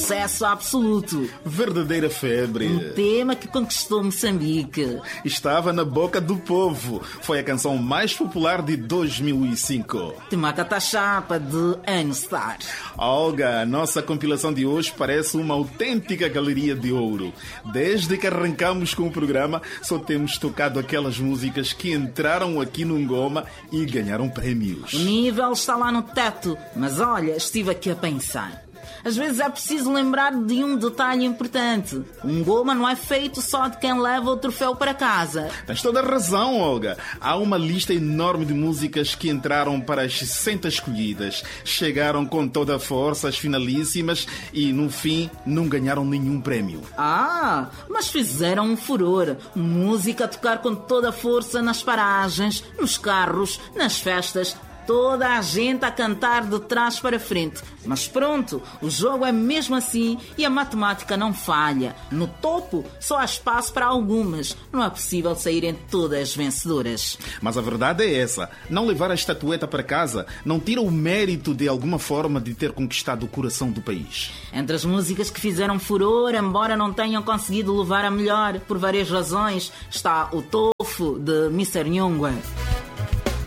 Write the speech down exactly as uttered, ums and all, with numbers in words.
sucesso absoluto. Verdadeira febre. Um tema que conquistou Moçambique. Estava na boca do povo. Foi a canção mais popular de dois mil e cinco. Temacata Chapa, de Anistar. Olga, a nossa compilação de hoje parece uma autêntica galeria de ouro. Desde que arrancamos com o programa, só temos tocado aquelas músicas que entraram aqui no Ngoma e ganharam prémios. O nível está lá no teto, mas olha, estive aqui a pensar. Às vezes é preciso lembrar de um detalhe importante. Um Ngoma não é feito só de quem leva o troféu para casa. Tens toda a razão, Olga. Há uma lista enorme de músicas que entraram para as sessenta escolhidas. Chegaram com toda a força às finalíssimas e, no fim, não ganharam nenhum prémio. Ah, mas fizeram um furor. Música a tocar com toda a força nas paragens, nos carros, nas festas. Toda a gente a cantar de trás para frente. Mas pronto, o jogo é mesmo assim e a matemática não falha. No topo só há espaço para algumas. Não é possível saírem todas vencedoras. Mas a verdade é essa. Não levar a estatueta para casa não tira o mérito de alguma forma de ter conquistado o coração do país. Entre as músicas que fizeram furor, embora não tenham conseguido levar a melhor por várias razões, está o Tofu, de mister Nyong'o.